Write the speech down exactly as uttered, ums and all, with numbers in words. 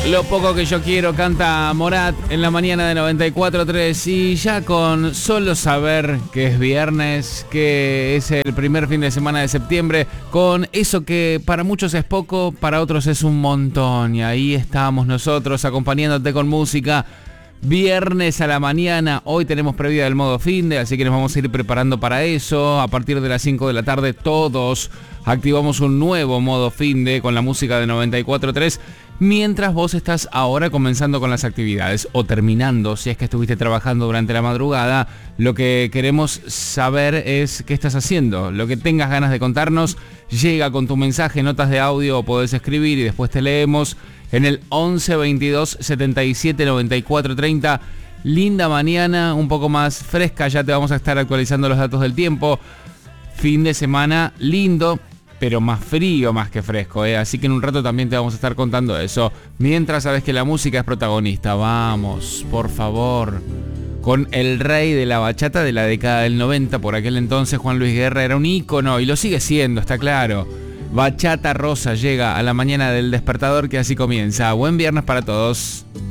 Lo poco que yo quiero, canta Morat en la mañana de noventa y cuatro tres. Y ya con solo saber que es viernes, que es el primer fin de semana de septiembre, con eso que para muchos es poco, para otros es un montón. Y ahí estamos nosotros acompañándote con música. Viernes a la mañana, hoy tenemos previa del modo finde, así que nos vamos a ir preparando para eso. A partir de las cinco de la tarde todos activamos un nuevo modo finde con la música de noventa y cuatro tres. Mientras vos estás ahora comenzando con las actividades o terminando, si es que estuviste trabajando durante la madrugada, lo que queremos saber es qué estás haciendo. Lo que tengas ganas de contarnos, llega con tu mensaje, notas de audio, o podés escribir y después te leemos en el once veintidós setenta y siete noventa y cuatro treinta. Linda mañana, un poco más fresca, ya te vamos a estar actualizando los datos del tiempo. Fin de semana lindo, pero más frío más que fresco, ¿eh? Así que en un rato también te vamos a estar contando eso. Mientras sabes que la música es protagonista, vamos, por favor, con el rey de la bachata de la década del noventa. Por aquel entonces Juan Luis Guerra era un ícono y lo sigue siendo, está claro. Bachata Rosa llega a la mañana del despertador, que así comienza. Buen viernes para todos.